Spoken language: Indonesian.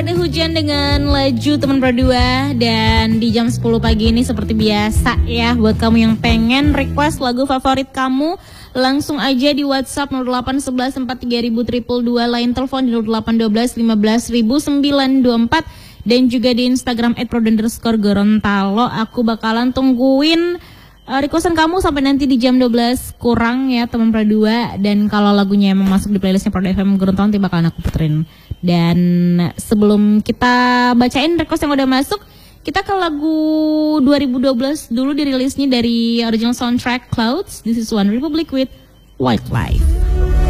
Reda Hujan dengan Laju Teman Berdua. Dan di jam 10 pagi ini seperti biasa ya, buat kamu yang pengen request lagu favorit kamu, langsung aja di WhatsApp 0811432222, lain telepon di 0812150924, dan juga di Instagram @prod_Gorontalo. Aku bakalan tungguin requestan kamu sampai nanti di jam 12 kurang ya teman Pradua. Dan kalau lagunya emang masuk di playlistnya Prod FM Gorontalo, nanti bakalan aku puterin. Dan sebelum kita bacain request yang udah masuk, kita ke lagu 2012 dulu, dirilisnya dari original soundtrack Clouds. This is One Republic with Wildlife.